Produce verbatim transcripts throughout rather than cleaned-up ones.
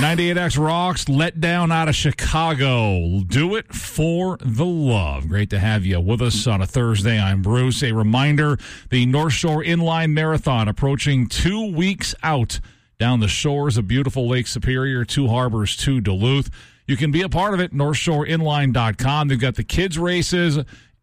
ninety-eight X rocks, let down out of Chicago. Do it for the love. Great to have you with us on a Thursday. I'm Bruce. A reminder, the North Shore Inline Marathon approaching two weeks out down the shores of beautiful Lake Superior, Two Harbors to Duluth. You can be a part of it, north shore inline dot com. They've got the kids' races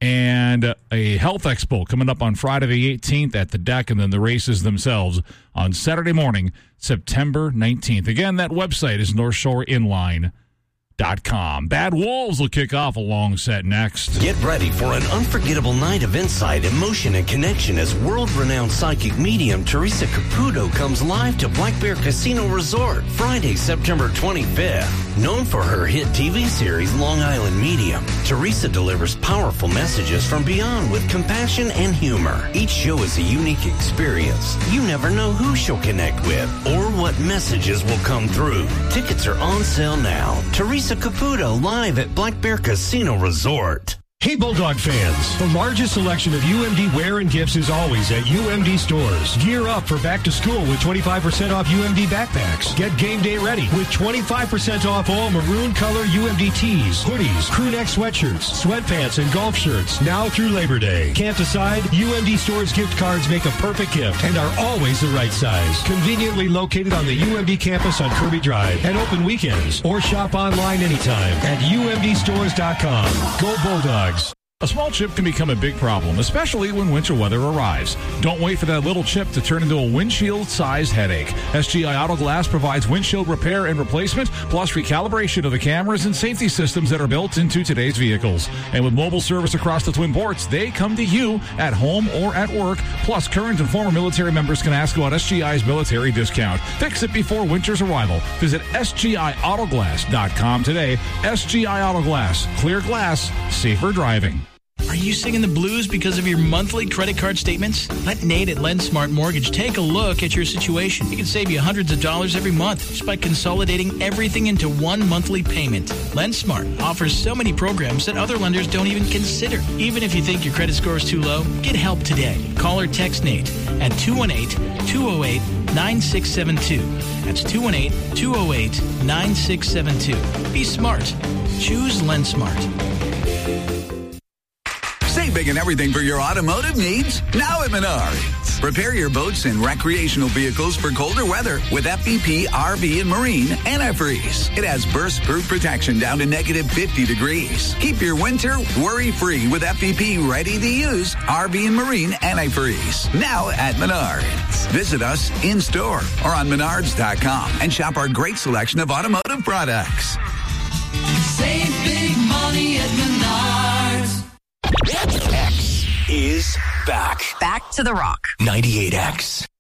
and a health expo coming up on Friday the eighteenth at the deck, and then the races themselves on Saturday morning, September nineteenth. Again, that website is north shore inline dot com. Bad Wolves will kick off a long set next. Get ready for an unforgettable night of insight, emotion, and connection as world-renowned psychic medium Teresa Caputo comes live to Black Bear Casino Resort Friday, September twenty-fifth. Known for her hit T V series Long Island Medium, Teresa delivers powerful messages from beyond with compassion and humor. Each show is a unique experience. You never know who she'll connect with or what messages will come through. Tickets are on sale now. Teresa Caputo live at Black Bear Casino Resort. Hey Bulldog fans, the largest selection of U M D wear and gifts is always at U M D stores. Gear up for back to school with twenty-five percent off U M D backpacks. Get game day ready with twenty-five percent off all maroon color U M D tees, hoodies, crew neck sweatshirts, sweatpants, and golf shirts now through Labor Day. Can't decide? U M D stores gift cards make a perfect gift and are always the right size. Conveniently located on the U M D campus on Kirby Drive and open weekends, or shop online anytime at U M D stores dot com. Go Bulldogs. A small chip can become a big problem, especially when winter weather arrives. Don't wait for that little chip to turn into a windshield-sized headache. S G I Auto Glass provides windshield repair and replacement, plus recalibration of the cameras and safety systems that are built into today's vehicles. And with mobile service across the Twin Ports, they come to you at home or at work. Plus, current and former military members can ask about S G I's military discount. Fix it before winter's arrival. Visit S G I auto glass dot com today. S G I Auto Glass. Clear glass. Safer driving. Are you singing the blues because of your monthly credit card statements? Let Nate at LendSmart Mortgage take a look at your situation. He can save you hundreds of dollars every month just by consolidating everything into one monthly payment. LendSmart offers so many programs that other lenders don't even consider. Even if you think your credit score is too low, get help today. Call or text Nate at two one eight, two oh eight, nine six seven two. That's two one eight, two oh eight, nine six seven two. Be smart. Choose LendSmart. Save big and everything for your automotive needs now at Menards. Prepare your boats and recreational vehicles for colder weather with F V P R V and Marine Antifreeze. It has burst-proof protection down to negative fifty degrees. Keep your winter worry-free with F V P ready-to-use R V and Marine Antifreeze. Now at Menards. Visit us in-store or on menards dot com and shop our great selection of automotive products. Save big money at Menards. X is back. Back to the rock. ninety-eight X.